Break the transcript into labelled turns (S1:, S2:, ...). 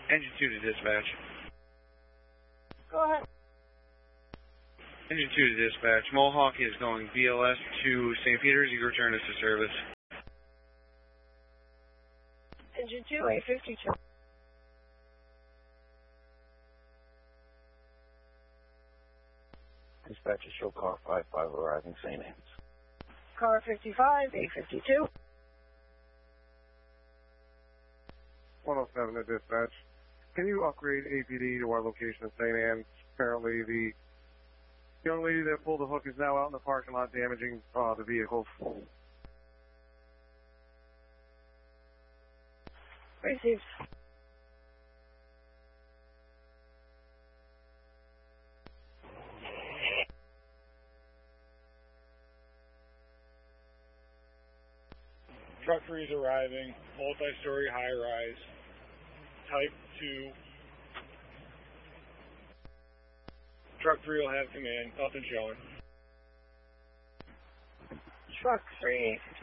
S1: Engine 2 to dispatch.
S2: Go ahead.
S1: Engine 2 to dispatch. Mohawk is going BLS to St. Peter's. You return us to service.
S2: Engine 2, 852.
S3: Dispatcher, show car 55 arriving St. Anne's.
S2: Car 55, 852.
S4: 107 to dispatch. Can you upgrade APD to our location in St. Anne's? Apparently the young lady that pulled the hook is now out in the parking lot damaging the vehicles.
S2: Received.
S5: Truck 3 is arriving, multi-story high-rise, type 2. Truck 3 will have command, nothing showing.
S2: Truck 3,